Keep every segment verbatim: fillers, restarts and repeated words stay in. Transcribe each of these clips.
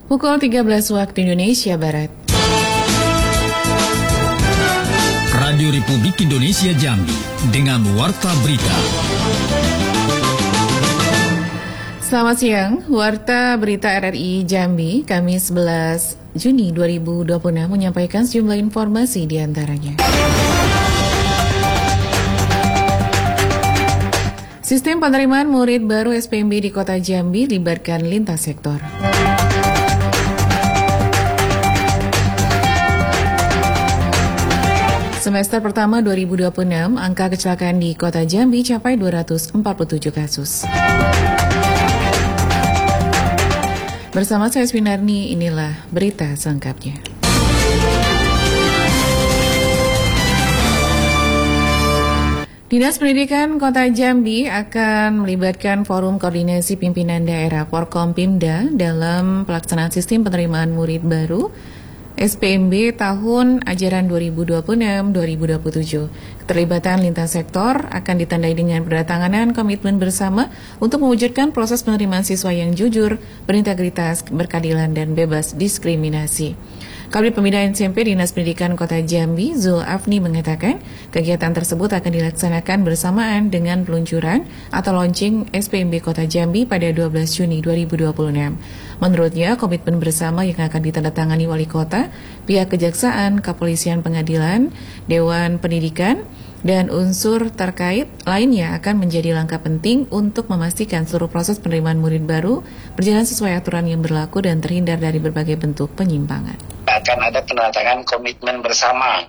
Pukul tiga belas waktu Indonesia Barat. Radio Republik Indonesia Jambi dengan Warta Berita. Selamat siang, Warta Berita R R I Jambi, Kamis sebelas Juni dua ribu dua puluh enam menyampaikan sejumlah informasi di antaranya. Sistem penerimaan murid baru S P M B di Kota Jambi libatkan lintas sektor. Semester pertama dua ribu dua puluh enam, angka kecelakaan di Kota Jambi capai dua ratus empat puluh tujuh kasus. Bersama saya Swinarni, inilah berita selengkapnya. Dinas Pendidikan Kota Jambi akan melibatkan Forum Koordinasi Pimpinan Daerah Forkompimda dalam pelaksanaan sistem penerimaan murid baru S P M B tahun ajaran dua ribu dua puluh enam dua ribu dua puluh tujuh. Keterlibatan lintas sektor akan ditandai dengan penandatanganan komitmen bersama untuk mewujudkan proses penerimaan siswa yang jujur, berintegritas, berkeadilan, dan bebas diskriminasi. Kabid Pembinaan S M P Dinas Pendidikan Kota Jambi, Zul Afni, mengatakan kegiatan tersebut akan dilaksanakan bersamaan dengan peluncuran atau launching S P M B Kota Jambi pada dua belas Juni dua ribu dua puluh enam. Menurutnya, komitmen bersama yang akan ditandatangani Wali Kota, pihak Kejaksaan, Kepolisian, Pengadilan, Dewan Pendidikan, dan unsur terkait lainnya akan menjadi langkah penting untuk memastikan seluruh proses penerimaan murid baru berjalan sesuai aturan yang berlaku dan terhindar dari berbagai bentuk penyimpangan. Akan ada penandatangan komitmen bersama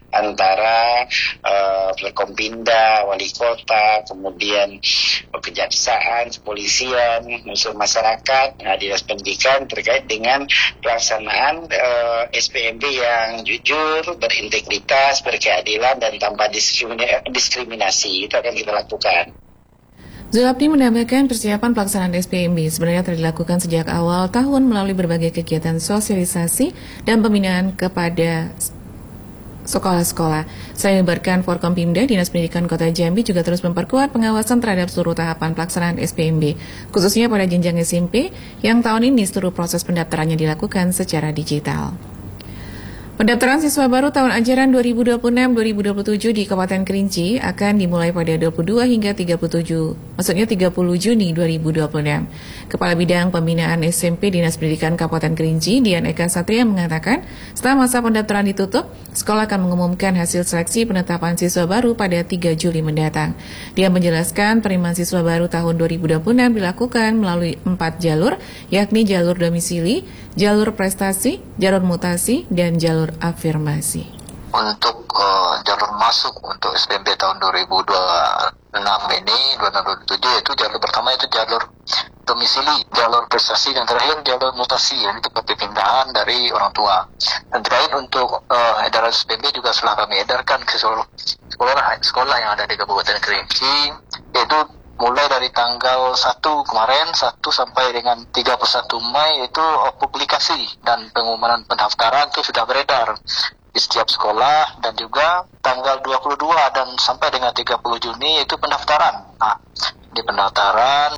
antara uh, Forkompimda, Wali Kota, kemudian Kejaksaan, Kepolisian, unsur masyarakat, nah, Dinas Pendidikan terkait dengan pelaksanaan uh, S P M B yang jujur, berintegritas, berkeadilan, dan tanpa diskriminasi. Itu akan kita lakukan. Zulapni menambahkan persiapan pelaksanaan S P M B sebenarnya telah dilakukan sejak awal tahun melalui berbagai kegiatan sosialisasi dan pembinaan kepada sekolah-sekolah. Selain melibatkan Forkompimda, Dinas Pendidikan Kota Jambi juga terus memperkuat pengawasan terhadap seluruh tahapan pelaksanaan S P M B, khususnya pada jenjang S M P yang tahun ini seluruh proses pendaftarannya dilakukan secara digital. Pendaftaran siswa baru tahun ajaran dua ribu dua puluh enam dua ribu dua puluh tujuh di Kabupaten Kerinci akan dimulai pada dua puluh dua hingga tiga puluh tujuh, maksudnya tiga puluh Juni dua ribu dua puluh enam. Kepala Bidang Pembinaan S M P Dinas Pendidikan Kabupaten Kerinci, Dian Eka Satria, mengatakan setelah masa pendaftaran ditutup, sekolah akan mengumumkan hasil seleksi penetapan siswa baru pada tiga Juli mendatang. Dia menjelaskan penerimaan siswa baru tahun dua ribu dua puluh enam dilakukan melalui empat jalur, yakni jalur domisili, jalur prestasi, jalur mutasi, dan jalur afirmasi. Untuk uh, jalur masuk untuk S P M B tahun dua ribu dua puluh enam ini, dua ribu dua puluh tujuh, yaitu jalur pertama itu jalur domisili, jalur prestasi, dan terakhir jalur mutasi, yaitu perpindahan dari orang tua. Dan terakhir untuk uh, edaran S P M B juga setelah kami edarkan ke seluruh sekolah, sekolah yang ada di Kabupaten Kerinci, yaitu mulai dari tanggal satu kemarin, satu sampai dengan tiga puluh satu Mei itu publikasi dan pengumuman pendaftaran itu sudah beredar di setiap sekolah, dan juga tanggal dua puluh dua dan sampai dengan tiga puluh Juni itu pendaftaran. Nah, di pendaftaran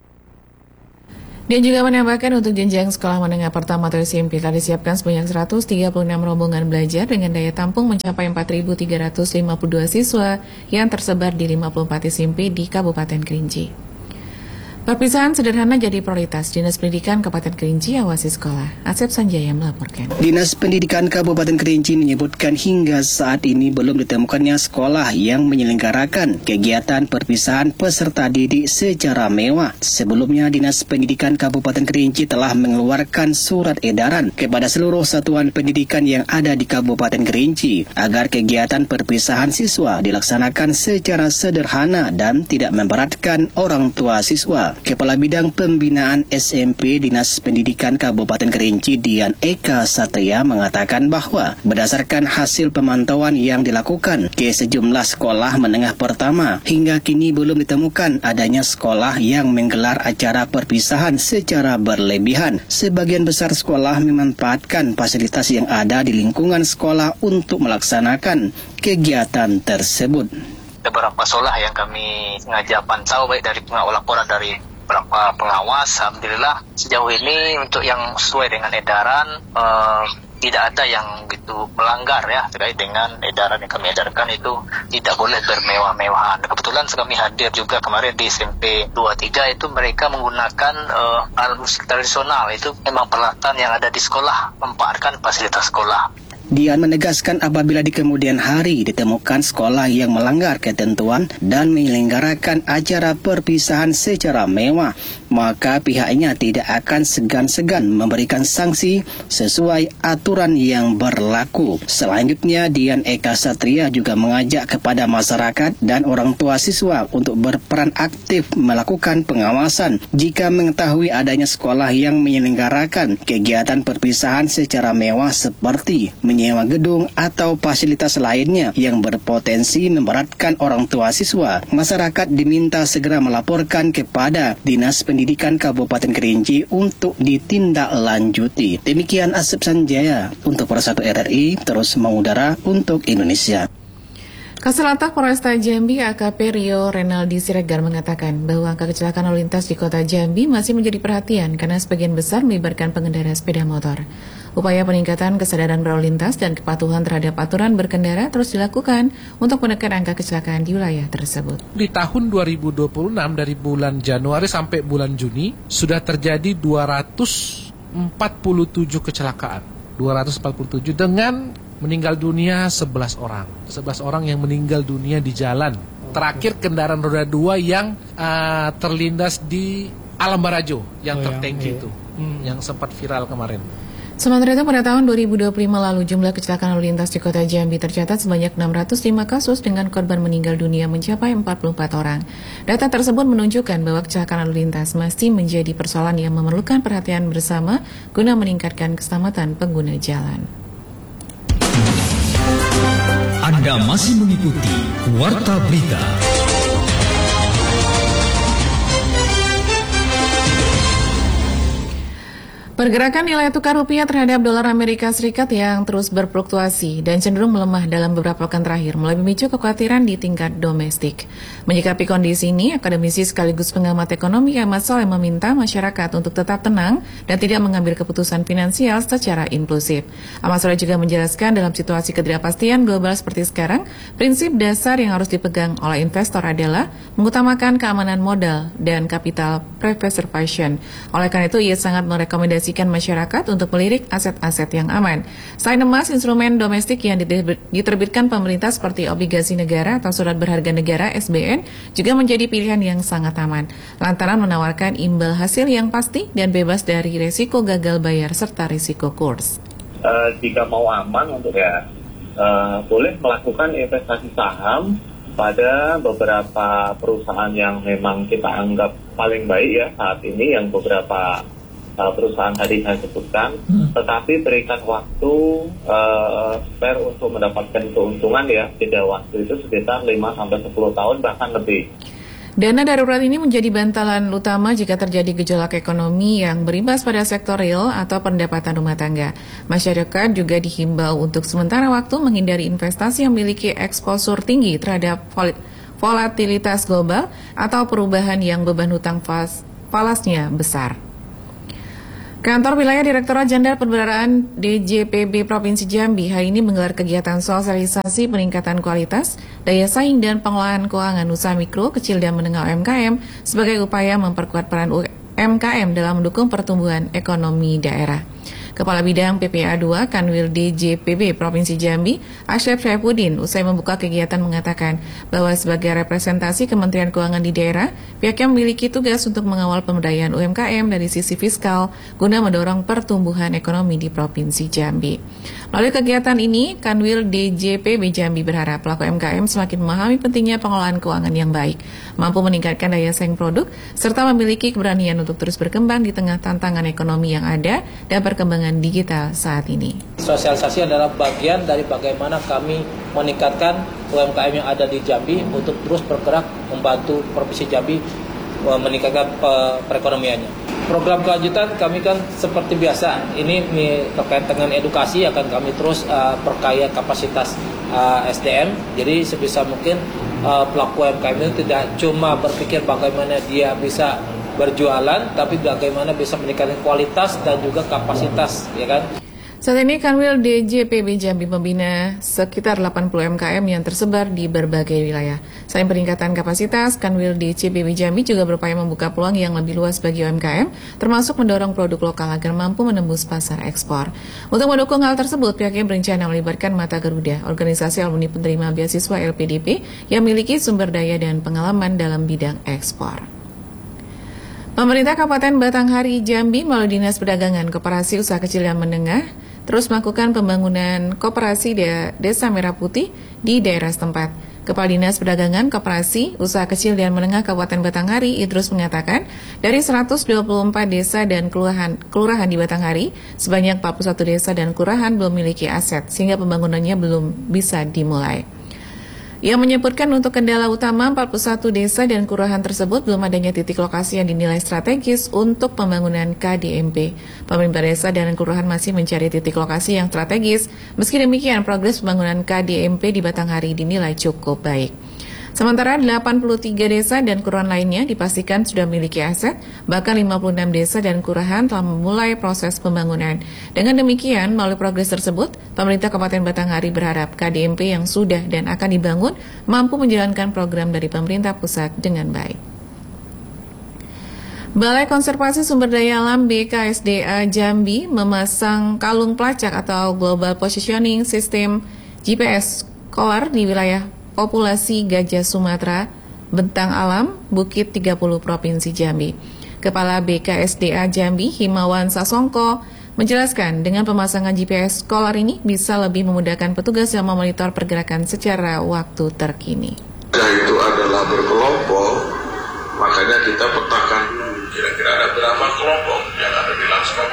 Dia juga menambahkan untuk jenjang sekolah menengah pertama atau S M P telah disiapkan sebanyak seratus tiga puluh enam rombongan belajar dengan daya tampung mencapai empat ribu tiga ratus lima puluh dua siswa yang tersebar di lima puluh empat S M P di Kabupaten Kerinci. Perpisahan sederhana jadi prioritas. Dinas Pendidikan Kabupaten Kerinci awasi sekolah. Asep Sanjaya melaporkan. Dinas Pendidikan Kabupaten Kerinci menyebutkan hingga saat ini belum ditemukannya sekolah yang menyelenggarakan kegiatan perpisahan peserta didik secara mewah. Sebelumnya, Dinas Pendidikan Kabupaten Kerinci telah mengeluarkan surat edaran kepada seluruh satuan pendidikan yang ada di Kabupaten Kerinci agar kegiatan perpisahan siswa dilaksanakan secara sederhana dan tidak memberatkan orang tua siswa. Kepala Bidang Pembinaan S M P Dinas Pendidikan Kabupaten Kerinci, Dian Eka Satria, mengatakan bahwa berdasarkan hasil pemantauan yang dilakukan ke sejumlah sekolah menengah pertama, hingga kini belum ditemukan adanya sekolah yang menggelar acara perpisahan secara berlebihan. Sebagian besar sekolah memanfaatkan fasilitas yang ada di lingkungan sekolah untuk melaksanakan kegiatan tersebut. Beberapa sekolah yang kami sengaja pantau baik dari pengawal laporan dari beberapa pengawas. Alhamdulillah sejauh ini untuk yang sesuai dengan edaran uh, tidak ada yang gitu melanggar ya terkait dengan edaran yang kami edarkan itu tidak boleh bermewah-mewahan. Kebetulan kami hadir juga kemarin di S M P dua puluh tiga itu mereka menggunakan uh, alat musik tradisional, itu memang peralatan yang ada di sekolah, memanfaatkan fasilitas sekolah. Dian menegaskan apabila di kemudian hari ditemukan sekolah yang melanggar ketentuan dan menyelenggarakan acara perpisahan secara mewah, maka pihaknya tidak akan segan-segan memberikan sanksi sesuai aturan yang berlaku. Selanjutnya, Dian Eka Satria juga mengajak kepada masyarakat dan orang tua siswa untuk berperan aktif melakukan pengawasan jika mengetahui adanya sekolah yang menyelenggarakan kegiatan perpisahan secara mewah seperti menyewa gedung atau fasilitas lainnya yang berpotensi memberatkan orang tua siswa. Masyarakat diminta segera melaporkan kepada Dinas Pendidikan Kabupaten Kerinci untuk ditindaklanjuti. Demikian Asep Sanjaya untuk Persatu R R I, terus mengudara untuk Indonesia. Kaselatak Polresta Jambi A K P Rio Renaldi Siregar mengatakan bahwa angka kecelakaan lalu lintas di kota Jambi masih menjadi perhatian karena sebagian besar melibatkan pengendara sepeda motor. Upaya peningkatan kesadaran berlalu lintas dan kepatuhan terhadap aturan berkendara terus dilakukan untuk menekan angka kecelakaan di wilayah tersebut. Di tahun dua ribu dua puluh enam dari bulan Januari sampai bulan Juni sudah terjadi dua ratus empat puluh tujuh kecelakaan. dua ratus empat puluh tujuh dengan meninggal dunia sebelas orang. sebelas orang yang meninggal dunia di jalan. Terakhir kendaraan roda dua yang uh, terlindas di Alam Barajo yang oh, tertangki ya, itu, hmm, yang sempat viral kemarin. Sementara itu pada tahun dua ribu dua puluh lima lalu jumlah kecelakaan lalu lintas di kota Jambi tercatat sebanyak enam ratus lima kasus dengan korban meninggal dunia mencapai empat puluh empat orang. Data tersebut menunjukkan bahwa kecelakaan lalu lintas masih menjadi persoalan yang memerlukan perhatian bersama guna meningkatkan keselamatan pengguna jalan. Anda masih mengikuti Warta Berita. Pergerakan nilai tukar rupiah terhadap dolar Amerika Serikat yang terus berfluktuasi dan cenderung melemah dalam beberapa pekan terakhir mulai memicu kekhawatiran di tingkat domestik. Menyikapi kondisi ini, akademisi sekaligus pengamat ekonomi Ahmad Soleh meminta masyarakat untuk tetap tenang dan tidak mengambil keputusan finansial secara impulsif. Ahmad Soleh juga menjelaskan dalam situasi ketidakpastian global seperti sekarang, prinsip dasar yang harus dipegang oleh investor adalah mengutamakan keamanan modal dan capital preservation. Oleh karena itu, ia sangat merekomendasikan masyarakat untuk melirik aset-aset yang aman. Selain emas, instrumen domestik yang diterbitkan pemerintah seperti obligasi negara atau surat berharga negara S B N juga menjadi pilihan yang sangat aman, lantaran menawarkan imbal hasil yang pasti dan bebas dari risiko gagal bayar serta risiko kurs. Uh, jika mau aman untuk ya uh, boleh melakukan investasi saham pada beberapa perusahaan yang memang kita anggap paling baik ya saat ini, yang beberapa perusahaan tadi saya sebutkan, hmm. tetapi berikan waktu uh, spare untuk mendapatkan keuntungan ya, jeda waktu itu sekitar lima sampai sepuluh tahun bahkan lebih. Dana darurat ini menjadi bantalan utama jika terjadi gejolak ekonomi yang berimbas pada sektor real atau pendapatan rumah tangga. Masyarakat juga dihimbau untuk sementara waktu menghindari investasi yang memiliki eksposur tinggi terhadap volatilitas global atau perubahan yang beban hutang falasnya besar. Kantor Wilayah Direktorat Jenderal Pemeliharaan D J P B Provinsi Jambi hari ini menggelar kegiatan sosialisasi peningkatan kualitas, daya saing dan pengelolaan keuangan usaha mikro, kecil dan menengah U M K M sebagai upaya memperkuat peran U M K M dalam mendukung pertumbuhan ekonomi daerah. Kepala Bidang P P A dua Kanwil D J P B Provinsi Jambi, Ashraf Syaifuddin, usai membuka kegiatan mengatakan bahwa sebagai representasi Kementerian Keuangan di daerah, pihaknya memiliki tugas untuk mengawal pemberdayaan U M K M dari sisi fiskal guna mendorong pertumbuhan ekonomi di Provinsi Jambi. Melalui kegiatan ini, Kanwil D J P B Jambi berharap pelaku U M K M semakin memahami pentingnya pengelolaan keuangan yang baik, mampu meningkatkan daya saing produk, serta memiliki keberanian untuk terus berkembang di tengah tantangan ekonomi yang ada dan perkembangan digital saat ini. Sosialisasi adalah bagian dari bagaimana kami meningkatkan U M K M yang ada di Jambi untuk terus bergerak membantu Provinsi Jambi meningkatkan perekonomiannya. Program kelanjutan kami kan seperti biasa, ini terkait dengan edukasi akan kami terus uh, perkaya kapasitas uh, S D M. Jadi sebisa mungkin uh, pelaku U M K M itu tidak cuma berpikir bagaimana dia bisa berjualan, tapi bagaimana bisa meningkatkan kualitas dan juga kapasitas, ya kan? Saat ini Kanwil D J P B Jambi membina sekitar delapan puluh M K M yang tersebar di berbagai wilayah. Selain peningkatan kapasitas, Kanwil D J P B Jambi juga berupaya membuka peluang yang lebih luas bagi U M K M, termasuk mendorong produk lokal agar mampu menembus pasar ekspor. Untuk mendukung hal tersebut, pihaknya berencana melibatkan Mata Garuda, organisasi alumni penerima beasiswa L P D P yang memiliki sumber daya dan pengalaman dalam bidang ekspor. Pemerintah Kabupaten Batanghari Jambi melalui Dinas Perdagangan, Koperasi Usaha Kecil dan Menengah terus melakukan pembangunan koperasi Desa Merah Putih di daerah setempat. Kepala Dinas Perdagangan, Koperasi, Usaha Kecil dan Menengah Kabupaten Batanghari, Idrus mengatakan, dari seratus dua puluh empat desa dan kelurahan, kelurahan di Batanghari, sebanyak empat puluh satu desa dan kelurahan belum memiliki aset, sehingga pembangunannya belum bisa dimulai. Ia menyebutkan untuk kendala utama empat puluh satu desa dan kelurahan tersebut belum adanya titik lokasi yang dinilai strategis untuk pembangunan K D M P. Pemerintah desa dan kelurahan masih mencari titik lokasi yang strategis. Meski demikian, progres pembangunan K D M P di Batanghari dinilai cukup baik. Sementara delapan puluh tiga desa dan kelurahan lainnya dipastikan sudah memiliki aset, bahkan lima puluh enam desa dan kelurahan telah memulai proses pembangunan. Dengan demikian, melalui progres tersebut, pemerintah Kabupaten Batanghari berharap K D M P yang sudah dan akan dibangun mampu menjalankan program dari pemerintah pusat dengan baik. Balai Konservasi Sumber Daya Alam B K S D A Jambi memasang kalung pelacak atau Global Positioning System G P S Collar di wilayah populasi gajah Sumatera, Bentang Alam, Bukit tiga puluh Provinsi Jambi. Kepala B K S D A Jambi, Himawan Sasongko, menjelaskan dengan pemasangan G P S collar ini bisa lebih memudahkan petugas yang memonitor pergerakan secara waktu terkini. Itu adalah berkelompok, makanya kita petakan kira-kira ada berapa kelompok yang ada di lanskap.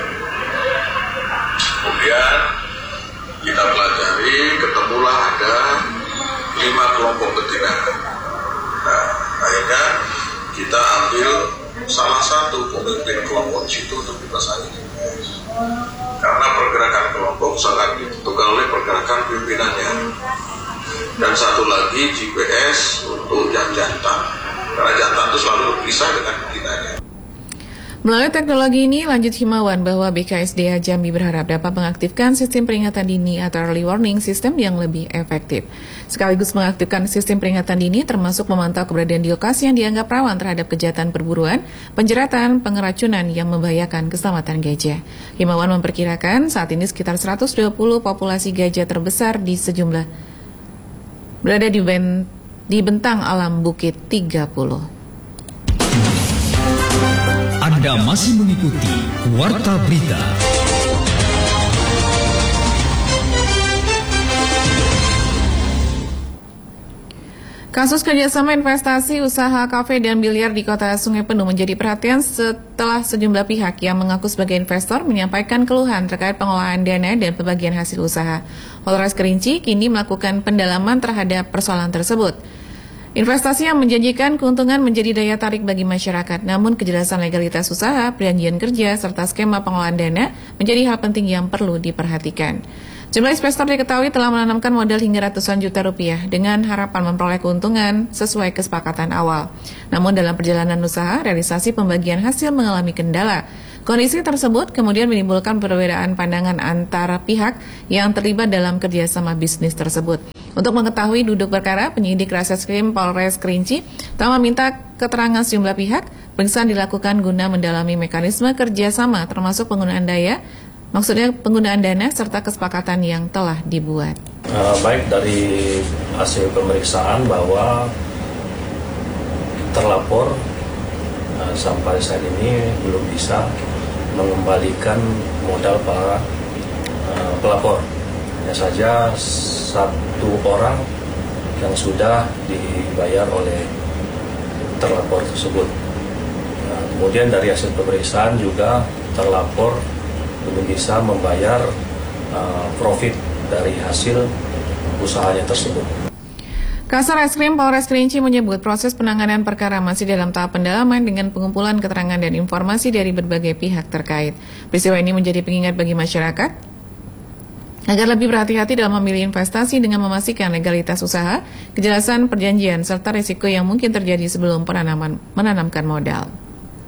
Kemudian kita pelajari, ketemulah ada lima kelompok betina. Nah, akhirnya kita ambil salah satu pemimpin kelompok itu untuk dipasangi G P S. Karena pergerakan kelompok sangat ditentukan oleh pergerakan pimpinannya. Dan satu lagi G P S untuk yang jantan. Karena jantan itu selalu berpisah dengan betinanya. Melalui teknologi ini, lanjut Himawan bahwa B K S D A Jambi berharap dapat mengaktifkan sistem peringatan dini atau early warning system yang lebih efektif. Sekaligus mengaktifkan sistem peringatan dini termasuk memantau keberadaan di lokasi yang dianggap rawan terhadap kejahatan perburuan, penjeratan, pengeracunan yang membahayakan keselamatan gajah. Himawan memperkirakan saat ini sekitar seratus dua puluh populasi gajah terbesar di sejumlah berada di, ben, di Bentang Alam Bukit tiga puluh. Anda masih mengikuti Warta Berita. Kasus kerjasama investasi usaha kafe dan biliar di kota Sungai Penuh menjadi perhatian setelah sejumlah pihak yang mengaku sebagai investor menyampaikan keluhan terkait pengelolaan dana dan pembagian hasil usaha. Polres Kerinci kini melakukan pendalaman terhadap persoalan tersebut. Investasi yang menjanjikan keuntungan menjadi daya tarik bagi masyarakat, namun kejelasan legalitas usaha, perjanjian kerja, serta skema pengelolaan dana menjadi hal penting yang perlu diperhatikan. Jumlah investor diketahui telah menanamkan modal hingga ratusan juta rupiah dengan harapan memperoleh keuntungan sesuai kesepakatan awal. Namun dalam perjalanan usaha, realisasi pembagian hasil mengalami kendala. Kondisi tersebut kemudian menimbulkan perbedaan pandangan antara pihak yang terlibat dalam kerjasama bisnis tersebut. Untuk mengetahui duduk perkara, penyidik Reskrim Polres Kerinci telah meminta keterangan sejumlah pihak. Pemeriksaan dilakukan guna mendalami mekanisme kerjasama termasuk penggunaan daya, maksudnya penggunaan dana serta kesepakatan yang telah dibuat. Uh, baik dari hasil pemeriksaan bahwa terlapor uh, sampai saat ini belum bisa mengembalikan modal para uh, pelapor. Hanya saja satu orang yang sudah dibayar oleh terlapor tersebut. Nah, kemudian dari hasil pemeriksaan juga terlapor belum bisa membayar uh, profit dari hasil usahanya tersebut. Kasar Reskrim Polres Kerinci menyebut proses penanganan perkara masih dalam tahap pendalaman dengan pengumpulan keterangan dan informasi dari berbagai pihak terkait. Peristiwa ini menjadi pengingat bagi masyarakat agar lebih berhati-hati dalam memilih investasi dengan memastikan legalitas usaha, kejelasan perjanjian, serta risiko yang mungkin terjadi sebelum penanaman, menanamkan modal.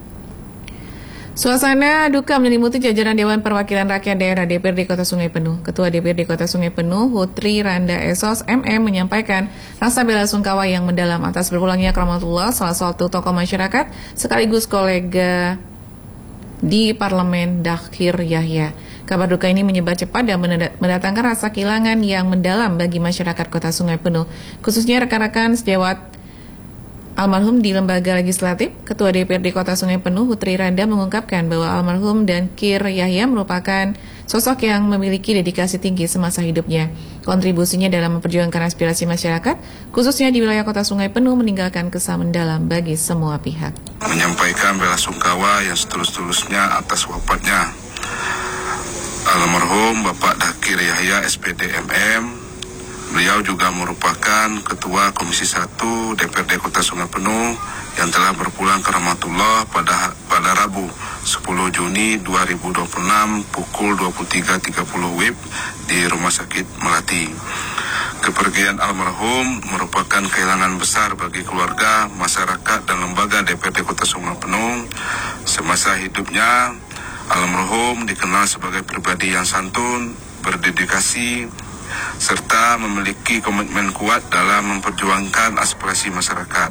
Suasana duka menyelimuti jajaran Dewan Perwakilan Rakyat Daerah D P R D Kota Sungai Penuh. Ketua D P R D Kota Sungai Penuh, Hutri Randa Esos M M menyampaikan rasa bela sungkawa yang mendalam atas berpulangnya Karamatullah, salah satu tokoh masyarakat sekaligus kolega di Parlemen Dakhir Yahya. Kabar duka ini menyebar cepat dan mendatangkan rasa kehilangan yang mendalam bagi masyarakat Kota Sungai Penuh, khususnya rekan-rekan sejawat almarhum di lembaga legislatif. Ketua D P R D Kota Sungai Penuh, Hutri Randa, mengungkapkan bahwa almarhum dan Kir Yahya merupakan sosok yang memiliki dedikasi tinggi semasa hidupnya. Kontribusinya dalam memperjuangkan aspirasi masyarakat, khususnya di wilayah Kota Sungai Penuh, meninggalkan kesan mendalam bagi semua pihak. Menyampaikan bela sungkawa yang setulus-tulusnya atas wafatnya almarhum Bapak Dakir Yahya S P D M M. Beliau juga merupakan Ketua Komisi satu D P R D Kota Sungai Penuh yang telah berpulang ke Rahmatullah pada pada Rabu sepuluh Juni dua ribu dua puluh enam pukul dua puluh tiga tiga puluh W I B di Rumah Sakit Melati. Kepergian almarhum merupakan kehilangan besar bagi keluarga, masyarakat, dan lembaga D P R D Kota Sungai Penuh. Semasa hidupnya, almarhum dikenal sebagai pribadi yang santun, berdedikasi, serta memiliki komitmen kuat dalam memperjuangkan aspirasi masyarakat.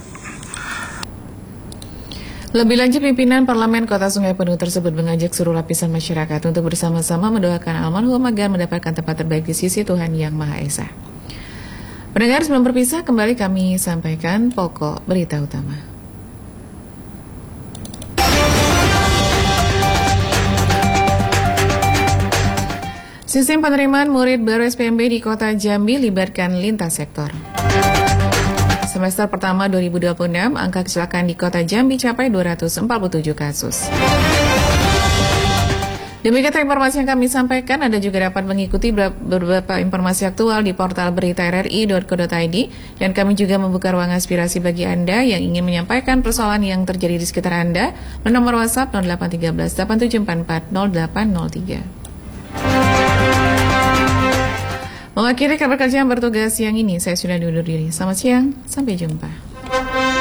Lebih lanjut, pimpinan Parlemen Kota Sungai Penuh tersebut mengajak seluruh lapisan masyarakat untuk bersama-sama mendoakan almarhum agar mendapatkan tempat terbaik di sisi Tuhan Yang Maha Esa. Pendengar, sebelum berpisah, kembali kami sampaikan pokok berita utama. Sistem penerimaan murid baru S P M B di Kota Jambi libatkan lintas sektor. Semester pertama dua ribu dua puluh enam, angka kecelakaan di Kota Jambi capai dua ratus empat puluh tujuh kasus. Demikian informasi yang kami sampaikan. Anda juga dapat mengikuti beberapa informasi aktual di portal berita r r i dot co dot i d, dan kami juga membuka ruang aspirasi bagi Anda yang ingin menyampaikan persoalan yang terjadi di sekitar Anda melalui nomor WhatsApp nol delapan tiga belas delapan tujuh empat empat nol delapan nol tiga. Mengakhiri kabar kerja yang bertugas siang ini, saya sudah undur diri. Selamat siang, sampai jumpa.